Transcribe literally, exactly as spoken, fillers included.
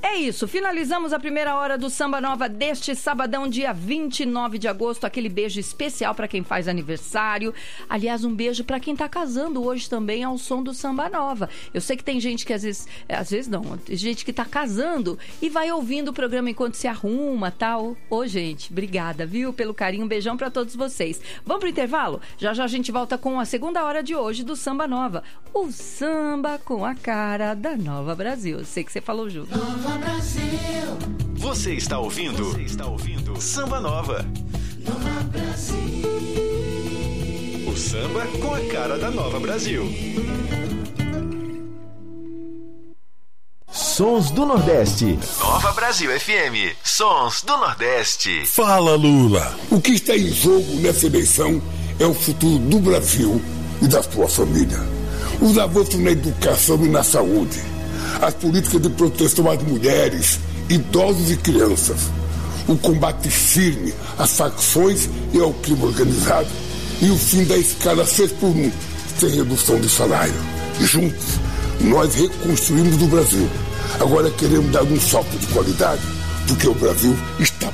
É isso, finalizamos a primeira hora do Samba Nova deste sabadão, dia vinte e nove de agosto. Aquele beijo especial para quem faz aniversário. Aliás, um beijo para quem tá casando hoje também ao som do Samba Nova. Eu sei que tem gente que às vezes, às vezes não, tem gente que tá casando e vai ouvindo o programa enquanto se arruma, tal. Ô, gente, obrigada, viu, pelo carinho. Um beijão para todos vocês. Vamos pro intervalo? Já já a gente volta com a segunda hora de hoje do Samba Nova. O samba com a cara da Nova Brasil. Sei que você falou junto. Nova Brasil. Você está ouvindo? Você está ouvindo? Samba Nova. Nova Brasil. O samba com a cara da Nova Brasil. Sons do Nordeste. Nova Brasil F M. Sons do Nordeste. Fala, Lula. O que está em jogo nessa eleição é o futuro do Brasil e da sua família. Os avanços na educação e na saúde. As políticas de proteção às mulheres, idosos e crianças. O combate firme às facções e ao crime organizado. E o fim da escala seis por um, sem redução de salário. Juntos, nós reconstruímos o Brasil. Agora queremos dar um salto de qualidade, porque o Brasil está